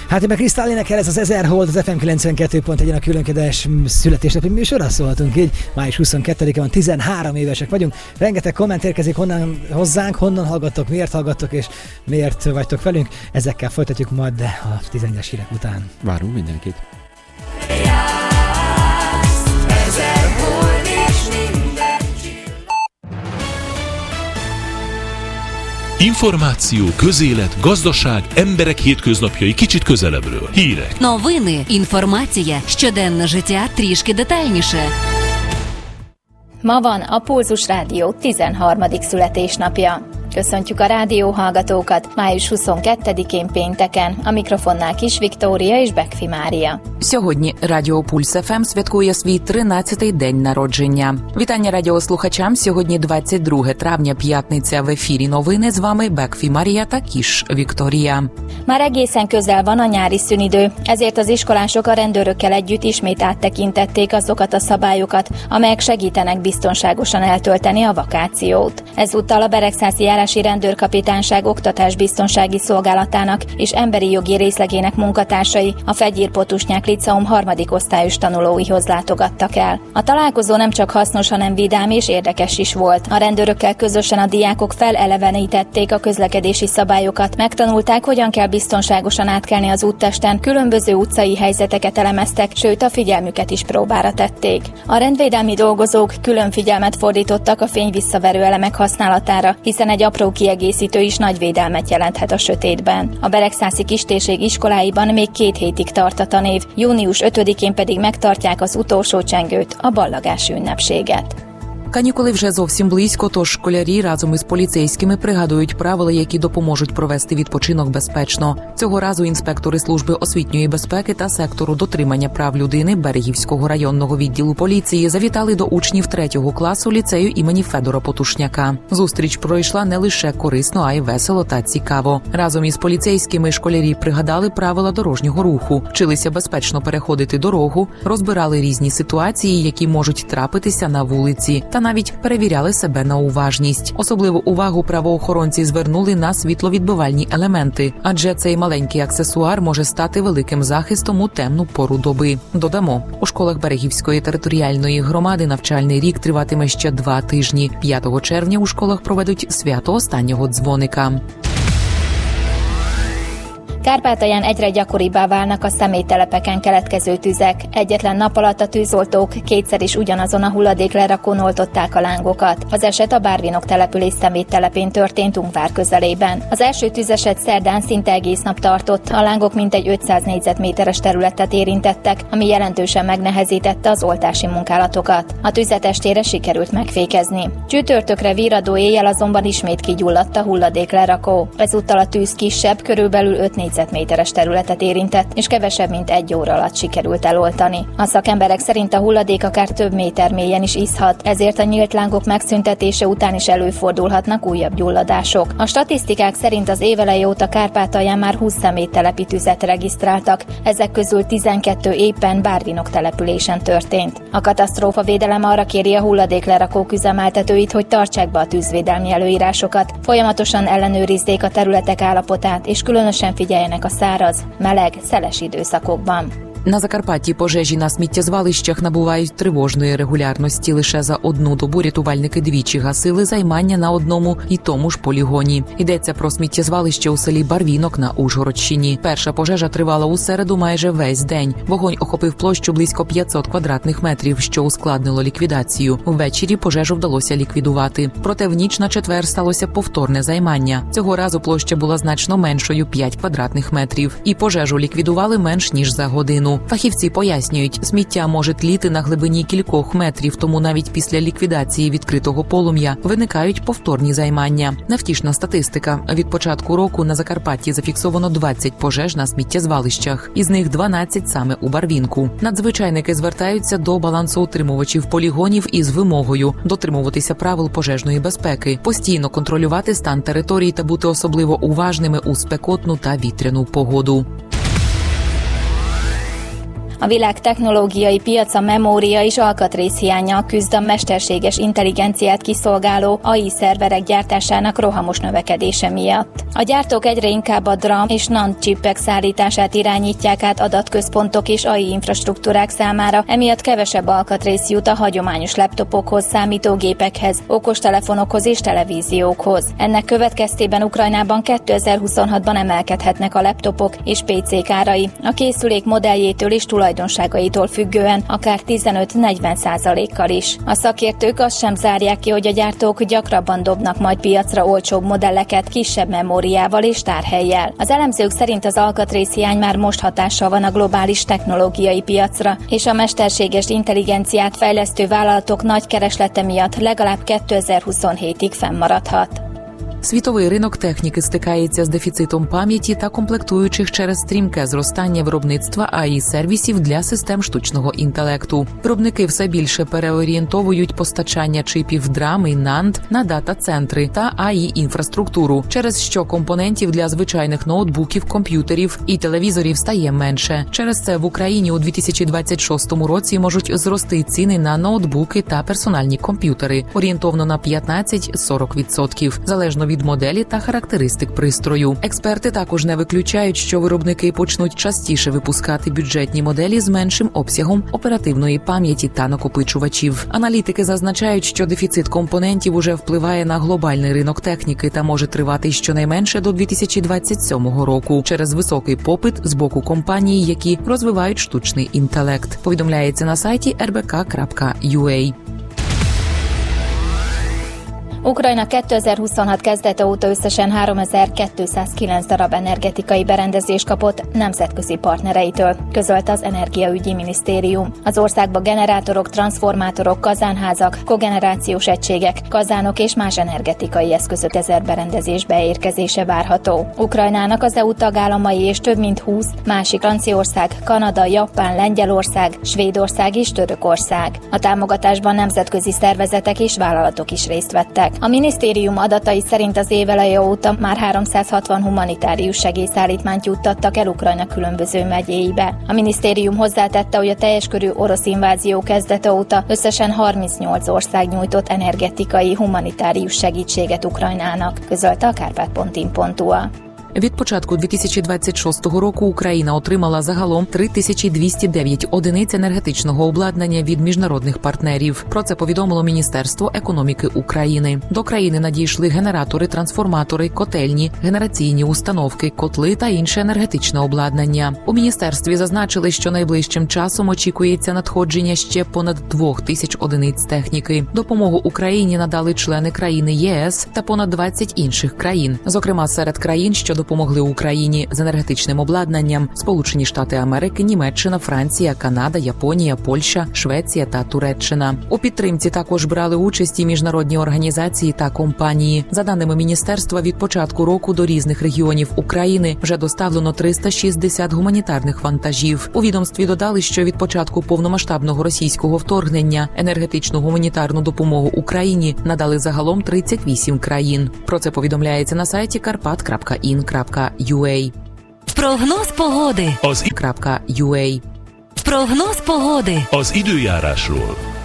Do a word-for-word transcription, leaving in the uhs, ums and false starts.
Hát meg Krisztál énekel, ez az ezer Hold, az ef em kilencvenkettő pont egy a különkedves születésnapi műsorra szólhatunk így. május huszonkettedike van, tizenhárom évesek vagyunk. Rengeteg komment érkezik honnan hozzánk, honnan hallgattok, miért hallgattok és miért vagytok velünk. Ezekkel folytatjuk majd a tizenegyes hírek után. Várunk mindenkit. Információ, közélet, gazdaság, emberek hétköznapjai kicsit közelebbről. Hírek. Новини, інформація, щоденне життя трішки детальніше. Ma van a Pulzus Rádió tizenharmadik születésnapja. Köszöntjük a rádióhallgatókat május huszonkettedikén pénteken, a mikrofonnál Kis Viktória és Bekfi Mária. Сьогодні Радіо Пульс еф ем святкує свій тринадцятий день народження. Вітання радіослухачам. Сьогодні двадцять друге травня, п'ятниця. В ефірі новини. З вами Bekfi Mária та Kis Viktória. Már egészen közel van a nyári szünidő, ezért az iskolások a rendőrökkel együtt ismét áttekintették azokat a szabályokat, amelyek segítenek biztonságosan eltölteni a vakációt. Ezúttal a Beregszászi járási rendőrkapitányság oktatásbiztonsági szolgálatának és emberi jogi részlegének munkatársai a Fegyér Potusnyák Liceum harmadik osztályos tanulóihoz látogattak el. A találkozó nem csak hasznos, hanem vidám és érdekes is volt. A rendőrökkel közösen a diákok felelevenítették a közlekedési szabályokat, megtanulták, hogyan kell biztonságosan átkelni az úttesten, különböző utcai helyzeteket elemeztek, sőt a figyelmüket is próbára tették. A rendvédelmi dolgozók külön figyelmet fordítottak a fényvisszaverő elemek használatára, hiszen egy apró kiegészítő is nagy védelmet jelenthet a sötétben. A Beregszászi kistérség iskoláiban még két hétig tart a tanév, június ötödikén pedig megtartják az utolsó csengőt, a ballagási ünnepséget. Канікули вже зовсім близько, тож школярі разом із поліцейськими пригадують правила, які допоможуть провести відпочинок безпечно. Цього разу інспектори служби освітньої безпеки та сектору дотримання прав людини Берегівського районного відділу поліції завітали до учнів третього класу ліцею імені Федора Потушняка. Зустріч пройшла не лише корисно, а й весело та цікаво. Разом із поліцейськими школярі пригадали правила дорожнього руху, вчилися безпечно переходити дорогу, розбирали різні ситуації, які можуть трапитися на вулиці, та навіть перевіряли себе на уважність. Особливу увагу правоохоронці звернули на світловідбивальні елементи, адже цей маленький аксесуар може стати великим захистом у темну пору доби. Додамо, у школах Берегівської територіальної громади навчальний рік триватиме ще два tижні. п'ятого червня у школах проведуть свято останнього дзвоника. Kárpátalján egyre gyakoribbá válnak a személytelepeken keletkező tüzek. Egyetlen nap alatt a tűzoltók kétszer is ugyanazon a hulladéklerakón oltották a lángokat. Az eset a Bárvinok település személytelepén történt Ungvár közelében. Az első tüzeset szerdán szinte egész nap tartott, a lángok mintegy ötszáz négyzetméteres területet érintettek, ami jelentősen megnehezítette az oltási munkálatokat. A tüzet estére sikerült megfékezni. Csütörtökre virradó éjjel azonban ismét kigyulladt a hulladéklerakó. Ezúttal a tűz kisebb, körülbelül öt négyzetméteres területet érintett, és kevesebb, mint egy óra alatt sikerült eloltani. A szakemberek szerint a hulladék akár több méter mélyen is iszhat, ezért a nyílt lángok megszüntetése után is előfordulhatnak újabb gyulladások. A statisztikák szerint az éveleje óta Kárpátalján már húsz személytelepi tüzet regisztráltak, ezek közül tizenkettő éppen Bárvinok településen történt. A katasztrófavédelem arra kéri a hulladéklerakók üzemeltetőit, hogy tartsák be a tűzvédelmi előírásokat, folyamatosan ellenőrizzék a területek állapotát, és különösen figyeljenek a száraz, meleg, szeles időszakokban. На Закарпатті пожежі на сміттєзвалищах набувають тривожної регулярності. Лише за одну добу рятувальники двічі гасили займання на одному і тому ж полігоні. Йдеться про сміттєзвалище у селі Барвінок на Ужгородщині. Перша пожежа тривала у середу майже весь день. Вогонь охопив площу близько п'ятсот квадратних метрів, що ускладнило ліквідацію. Ввечері пожежу вдалося ліквідувати. Проте в ніч на четвер сталося повторне займання. Цього разу площа була значно меншою – п'ять квадратних метрів. І пожежу ліквідували менш ніж за годину. Фахівці пояснюють, сміття може тліти на глибині кількох метрів, тому навіть після ліквідації відкритого полум'я виникають повторні займання. Невтішна статистика. Від початку року на Закарпатті зафіксовано двадцять пожеж на сміттєзвалищах, із них дванадцять саме у Барвінку. Надзвичайники звертаються до балансоутримувачів полігонів із вимогою дотримуватися правил пожежної безпеки, постійно контролювати стан територій та бути особливо уважними у спекотну та вітряну погоду. A világ technológiai piaca memória és alkatrészhiánnyal küzd a mesterséges intelligenciát kiszolgáló á i szerverek gyártásának rohamos növekedése miatt. A gyártók egyre inkább a DRAM és NAND csipek szállítását irányítják át adatközpontok és á i infrastruktúrák számára, emiatt kevesebb alkatrész jut a hagyományos laptopokhoz, számítógépekhez, okostelefonokhoz és televíziókhoz. Ennek következtében Ukrajnában kétezer-huszonhatban emelkedhetnek a laptopok és pé cék árai, a készülék modelljétől és tulajdonságaitól függően akár tizenöt-negyven százalékkal is. A szakértők azt sem zárják ki, hogy a gyártók gyakrabban dobnak majd piacra olcsóbb modelleket kisebb memóriával és tárhellyel. Az elemzők szerint az alkatrészhiány már most hatással van a globális technológiai piacra, és a mesterséges intelligenciát fejlesztő vállalatok nagy kereslete miatt legalább kétezer-huszonhétig fennmaradhat. Світовий ринок техніки стикається з дефіцитом пам'яті та комплектуючих через стрімке зростання виробництва а і-сервісів для систем штучного інтелекту. Виробники все більше переорієнтовують постачання чипів драм і нанд на дата-центри та а і-інфраструктуру, через що компонентів для звичайних ноутбуків, комп'ютерів і телевізорів стає менше. Через це в Україні у дві тисячі двадцять шостому році можуть зрости ціни на ноутбуки та персональні комп'ютери орієнтовно на п'ятнадцять-сорок відсотків, залежно від моделі та характеристик пристрою. Експерти також не виключають, що виробники почнуть частіше випускати бюджетні моделі з меншим обсягом оперативної пам'яті та накопичувачів. Аналітики зазначають, що дефіцит компонентів уже впливає на глобальний ринок техніки та може тривати щонайменше до дві тисячі двадцять сьомого року через високий попит з боку компаній, які розвивають штучний інтелект. Повідомляється на сайті ер бе ка крапка ю а. Ukrajna kétezer-huszonhat kezdete óta összesen háromezer-kétszázkilenc darab energetikai berendezést kapott nemzetközi partnereitől, közölte az Energiaügyi Minisztérium. Az országba generátorok, transformátorok, kazánházak, kogenerációs egységek, kazánok és más energetikai eszközök ezer berendezés beérkezése várható. Ukrajnának az é u tagállamai és több mint húsz másik Franciaország, Kanada, Japán, Lengyelország, Svédország és Törökország. A támogatásban nemzetközi szervezetek és vállalatok is részt vettek. A minisztérium adatai szerint az éveleje óta már háromszázhatvan humanitárius segélyszállítmányt juttattak el Ukrajna különböző megyéibe. A minisztérium hozzátette, hogy a teljes körű orosz invázió kezdete óta összesen harmincnyolc ország nyújtott energetikai humanitárius segítséget Ukrajnának, közölte a kárpát pont in pont u a. Від початку дві тисячі двадцять шостого року Україна отримала загалом три тисячі двісті дев'ять одиниць енергетичного обладнання від міжнародних партнерів. Про це повідомило Міністерство економіки України. До країни надійшли генератори, трансформатори, котельні, генераційні установки, котли та інше енергетичне обладнання. У міністерстві зазначили, що найближчим часом очікується надходження ще понад двох тисяч одиниць техніки. Допомогу Україні надали члени країни є ес та понад двадцять інших країн. Зокрема, серед країн, що допомогли Україні з енергетичним обладнанням: Сполучені Штати Америки, Німеччина, Франція, Канада, Японія, Польща, Швеція та Туреччина. У підтримці також брали участь і міжнародні організації та компанії. За даними міністерства, від початку року до різних регіонів України вже доставлено триста шістдесят гуманітарних вантажів. У відомстві додали, що від початку повномасштабного російського вторгнення енергетичну гуманітарну допомогу Україні надали загалом тридцять вісім країн. Про це повідомляється на сайті карпат крапка ін крапка ю а. Прогноз погоди. Az, Крапка ю а. Прогноз погоди. az időjárásról.